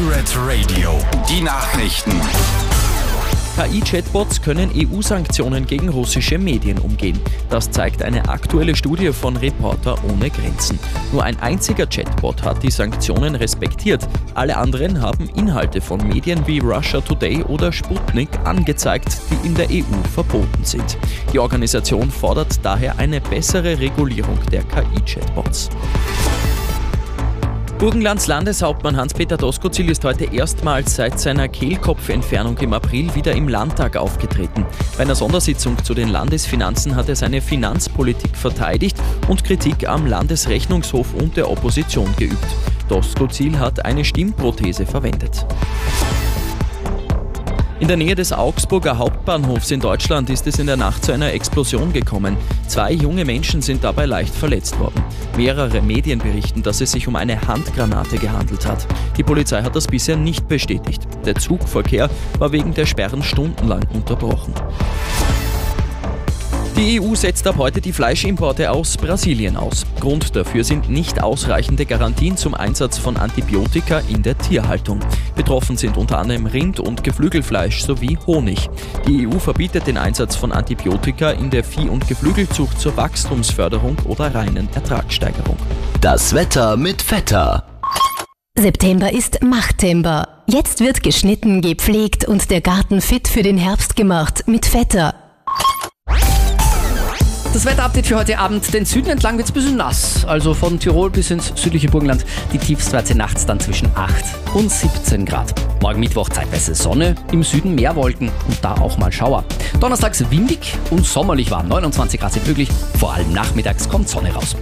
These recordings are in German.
Pirate Radio, die Nachrichten. KI-Chatbots können EU-Sanktionen gegen russische Medien umgehen. Das zeigt eine aktuelle Studie von Reporter ohne Grenzen. Nur ein einziger Chatbot hat die Sanktionen respektiert. Alle anderen haben Inhalte von Medien wie Russia Today oder Sputnik angezeigt, die in der EU verboten sind. Die Organisation fordert daher eine bessere Regulierung der KI-Chatbots. Burgenlands Landeshauptmann Hans-Peter Doskozil ist heute erstmals seit seiner Kehlkopfentfernung im April wieder im Landtag aufgetreten. Bei einer Sondersitzung zu den Landesfinanzen hat er seine Finanzpolitik verteidigt und Kritik am Landesrechnungshof und der Opposition geübt. Doskozil hat eine Stimmprothese verwendet. In der Nähe des Augsburger Hauptbahnhofs in Deutschland ist es in der Nacht zu einer Explosion gekommen. 2 junge Menschen sind dabei leicht verletzt worden. Mehrere Medien berichten, dass es sich um eine Handgranate gehandelt hat. Die Polizei hat das bisher nicht bestätigt. Der Zugverkehr war wegen der Sperren stundenlang unterbrochen. Die EU setzt ab heute die Fleischimporte aus Brasilien aus. Grund dafür sind nicht ausreichende Garantien zum Einsatz von Antibiotika in der Tierhaltung. Betroffen sind unter anderem Rind- und Geflügelfleisch sowie Honig. Die EU verbietet den Einsatz von Antibiotika in der Vieh- und Geflügelzucht zur Wachstumsförderung oder reinen Ertragssteigerung. Das Wetter mit Vetter. September ist Machttember. Jetzt wird geschnitten, gepflegt und der Garten fit für den Herbst gemacht mit Vetter. Das Wetterupdate für heute Abend. Den Süden entlang wird es ein bisschen nass. Also von Tirol bis ins südliche Burgenland. Die Tiefstwerte nachts dann zwischen 8 und 17 Grad. Morgen Mittwoch zeitweise Sonne, im Süden mehr Wolken und da auch mal Schauer. Donnerstags windig und sommerlich warm. 29 Grad sind möglich. Vor allem nachmittags kommt Sonne raus.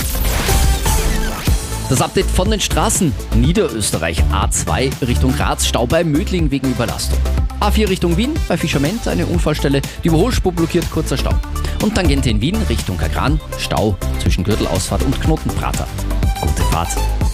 Das Update von den Straßen. Niederösterreich A2 Richtung Graz, Stau bei Mödling wegen Überlastung. A4 Richtung Wien, bei Fischerment eine Unfallstelle, die Überholspur blockiert, kurzer Stau. Und Tangente in Wien Richtung Kagran, Stau zwischen Gürtelausfahrt und Knotenprater. Gute Fahrt.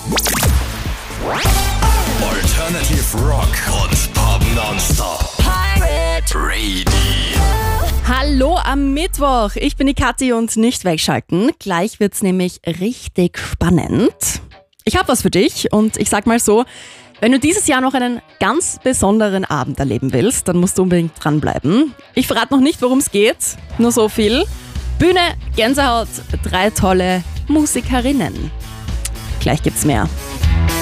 Alternative Rock und Pop Nonstop. Pirate Radio. Hallo am Mittwoch, ich bin die Kathi und nicht wegschalten. Gleich wird's nämlich richtig spannend. Ich habe was für dich und ich sag mal so, wenn du dieses Jahr noch einen ganz besonderen Abend erleben willst, dann musst du unbedingt dranbleiben. Ich verrate noch nicht, worum es geht, nur so viel. Bühne, Gänsehaut, 3 tolle Musikerinnen. Gleich gibt's mehr.